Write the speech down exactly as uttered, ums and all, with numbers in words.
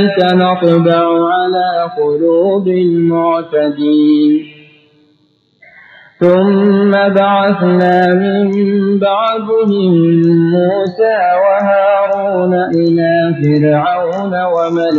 نطبع على قلوب المعتدين ثم بعثنا من بعدهم موسى وهارون إلى فرعون وملئه